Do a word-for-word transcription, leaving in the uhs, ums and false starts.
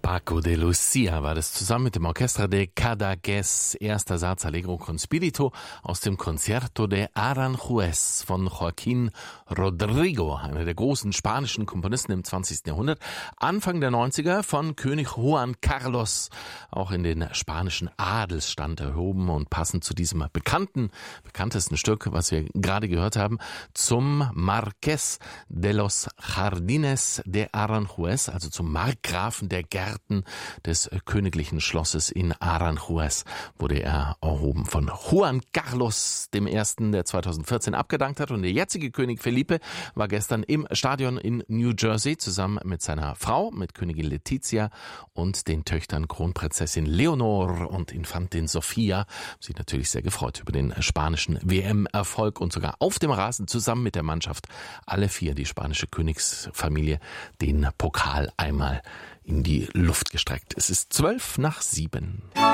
Paco de Lucia war das zusammen mit dem Orchestra de Cadaqués, erster Satz Allegro con Spirito aus dem Concierto de Aranjuez von Joaquín Rodrigo, einer der großen spanischen Komponisten im zwanzigsten Jahrhundert, Anfang der neunziger von König Juan Carlos, auch in den spanischen Adelsstand erhoben und passend zu diesem bekannten, bekanntesten Stück, was wir gerade gehört haben, zum Marqués de los Jardines de Aranjuez, also zum Markgrafen der Gärten des königlichen Schlosses in Aranjuez, wurde er erhoben von Juan Carlos dem Ersten, der zweitausendvierzehn abgedankt hat. Und der jetzige König Felipe war gestern im Stadion in New Jersey zusammen mit seiner Frau, mit Königin Letizia und den Töchtern Kronprinzessin Leonor und Infantin Sofia. Sie natürlich sehr gefreut über den spanischen W M-Erfolg und sogar auf dem Rasen zusammen mit der Mannschaft alle vier, die spanische Königsfamilie, den Pokal einmal in die Luft gestreckt. Es ist zwölf nach sieben.